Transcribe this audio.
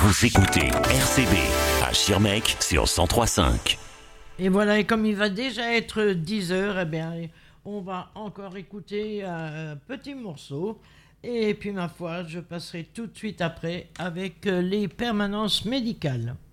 Vous écoutez RCB à Schirmeck sur 103.5. Et voilà, et comme il va déjà être 10 heures, eh bien, on va encore écouter un petit morceau. Et puis, ma foi, je passerai tout de suite après avec les permanences médicales.